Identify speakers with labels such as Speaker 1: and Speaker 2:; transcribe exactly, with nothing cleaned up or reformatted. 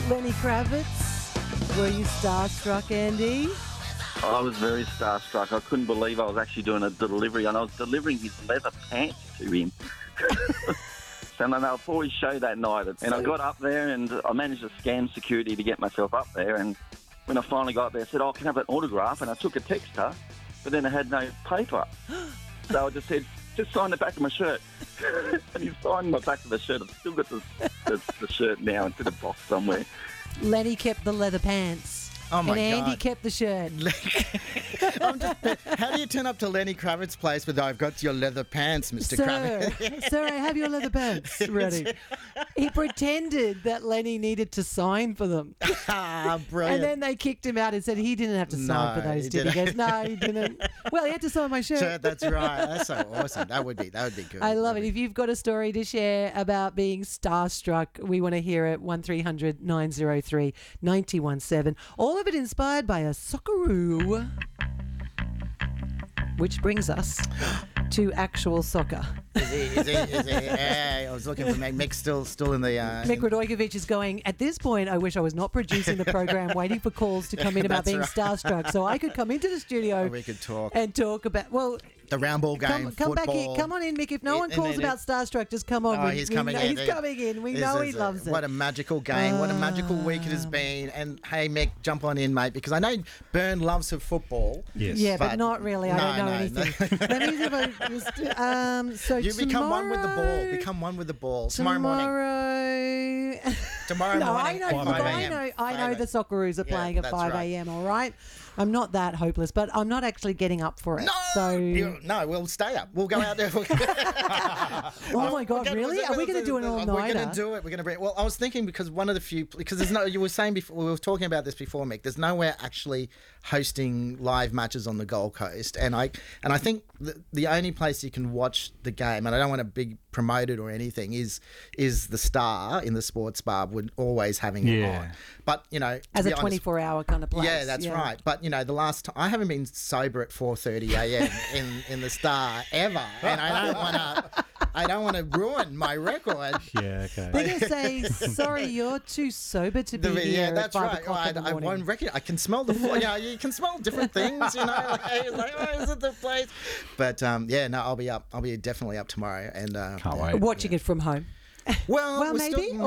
Speaker 1: Lenny Kravitz, were you starstruck, Andy?
Speaker 2: I was very starstruck. I couldn't believe I was actually doing a delivery, and I was delivering his leather pants to him. And then before his show that night, and I got up there and I managed to scam security to get myself up there. And when I finally got there, I said, "Oh, can I have an autograph?" And I took a text her, but then I had no paper, so I just said, "Just sign the back of my shirt." And he signed my back of the shirt. I've still got the, the, the shirt now. It's in a box somewhere.
Speaker 1: Lenny kept the leather pants.
Speaker 3: Oh my
Speaker 1: and Andy
Speaker 3: God.
Speaker 1: kept the shirt.
Speaker 3: I'm just, how do you turn up to Lenny Kravitz's place with, "I've got your leather pants, Mister
Speaker 1: Sir,
Speaker 3: Kravitz"?
Speaker 1: sir, I have your leather pants ready. He pretended that Lenny needed to sign for them.
Speaker 3: Ah, brilliant.
Speaker 1: And then they kicked him out and said he didn't have to sign
Speaker 3: No,
Speaker 1: for those,
Speaker 3: he
Speaker 1: did he? He
Speaker 3: didn't.
Speaker 1: goes, no, he didn't. Well, he had to sign my shirt.
Speaker 3: Shirt, that's right. That's so awesome. That would be that would be good.
Speaker 1: I love it.
Speaker 3: That'd
Speaker 1: If you've got a story to share about being starstruck, we want to hear it. one three hundred nine oh three nine one seven. All of it inspired by a Socceroo. Which brings us to actual soccer.
Speaker 3: be- Is he? Is he? Is he? Yeah, I was looking for Mick. Mick's still still in the. Uh,
Speaker 1: Mick Radojkovic is going, at this point, I wish I was not producing the program, waiting for calls to come in about
Speaker 3: That's
Speaker 1: being
Speaker 3: right.
Speaker 1: starstruck, so I could come into the studio
Speaker 3: we could talk.
Speaker 1: and talk about, well,
Speaker 3: The round ball game,
Speaker 1: come, come back
Speaker 3: football.
Speaker 1: in. Come on in, Mick. If no
Speaker 3: It-
Speaker 1: one
Speaker 3: and
Speaker 1: calls
Speaker 3: then
Speaker 1: about
Speaker 3: it-
Speaker 1: starstruck, just come on.
Speaker 3: Oh,
Speaker 1: We-
Speaker 3: he's
Speaker 1: we
Speaker 3: coming
Speaker 1: know,
Speaker 3: in.
Speaker 1: He's coming in. We
Speaker 3: This
Speaker 1: know he
Speaker 3: is a-
Speaker 1: loves it.
Speaker 3: What a magical game. What a magical week it has been. And hey, Mick, jump on in, mate, because I know Byrne loves her football.
Speaker 4: Yes.
Speaker 1: Yeah, but,
Speaker 3: But-
Speaker 1: not really. I don't
Speaker 3: No,
Speaker 1: know
Speaker 3: no,
Speaker 1: anything. Let me see if I just, um, so
Speaker 3: You become one with the ball.
Speaker 1: tomorrow-
Speaker 3: Become one with the ball. Tomorrow, morning.
Speaker 1: Tomorrow.
Speaker 3: Tomorrow
Speaker 1: no,
Speaker 3: morning.
Speaker 1: I know.
Speaker 4: five
Speaker 1: I
Speaker 4: a.m.
Speaker 1: know. I know the Socceroos are
Speaker 3: Yeah,
Speaker 1: playing at
Speaker 3: that's
Speaker 1: five
Speaker 3: right.
Speaker 1: a.m. All right. I'm not that hopeless, but I'm not actually getting up for it.
Speaker 3: No,
Speaker 1: So.
Speaker 3: you- no, we'll stay up. We'll go out there.
Speaker 1: Oh my God! Really? Are we going to do an all
Speaker 3: We're
Speaker 1: nighter?
Speaker 3: going to do it. We're going to bring. Well, I was thinking because one of the few because there's no. You were saying before we were talking about this before, Mick. There's nowhere actually hosting live matches on the Gold Coast, and I and I think the, the only place you can watch the game, and I don't want to big promote it or anything, is is the Star in the Sports Bar would always having it
Speaker 4: Yeah.
Speaker 3: on. But you know, to
Speaker 1: As
Speaker 3: be
Speaker 1: a
Speaker 3: honest-
Speaker 1: twenty-four hour kind of place.
Speaker 3: Yeah, that's right. But you know, the last time I haven't been sober at four thirty a.m. in in the Star ever, and I don't want to. I don't want to ruin my record.
Speaker 4: Yeah, okay.
Speaker 1: They're going to say, "Sorry, you're too sober to be
Speaker 3: The-
Speaker 1: here
Speaker 3: yeah,
Speaker 1: at
Speaker 3: that's
Speaker 1: five
Speaker 3: right.
Speaker 1: o'clock
Speaker 3: I,
Speaker 1: in the
Speaker 3: I
Speaker 1: morning."
Speaker 3: won't reckon. I can smell the. fl- You know, you can smell different things. You know, like, it's like, oh, is it the place? But um, yeah, no, I'll be up. I'll be definitely up tomorrow, and uh,
Speaker 4: Can't
Speaker 3: yeah.
Speaker 4: wait.
Speaker 1: Watching it from home.
Speaker 3: Well,
Speaker 1: Well,
Speaker 3: we're
Speaker 1: maybe.
Speaker 3: Still,